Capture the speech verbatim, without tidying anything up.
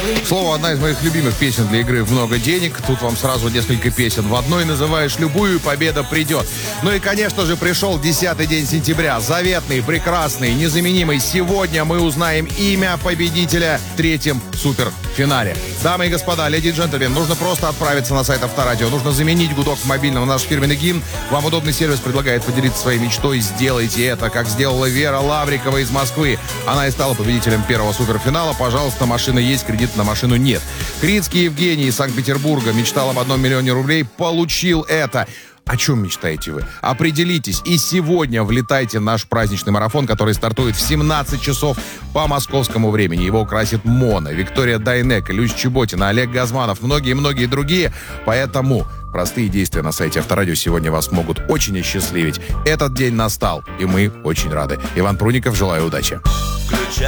Слово, одна из моих любимых песен для игры «В много денег». Тут вам сразу несколько песен. В одной называешь любую, победа придет. Ну и, конечно же, пришел десятый день сентября. Заветный, прекрасный, незаменимый. Сегодня мы узнаем имя победителя в третьем суперфинале. Дамы и господа, леди и джентльмены, нужно просто отправиться на сайт Авторадио. Нужно заменить гудок в мобильном на наш фирменный гимн. Вам удобный сервис предлагает поделиться своей мечтой. Сделайте это, как сделала Вера Лаврикова из Москвы. Она и стала победителем первого суперфинала. Пожалуйста, машина есть, кредит на машину нет. Крицкий Евгений из Санкт-Петербурга мечтал об одном миллионе рублей. Получил это. О чем мечтаете вы? Определитесь и сегодня влетайте в наш праздничный марафон, который стартует в семнадцать часов по московскому времени. Его украсит Мона, Виктория Дайнек, Люсь Чеботина, Олег Газманов, многие-многие другие. Поэтому простые действия на сайте Авторадио сегодня вас могут очень осчастливить. Этот день настал, и мы очень рады. Иван Пруников, желаю удачи.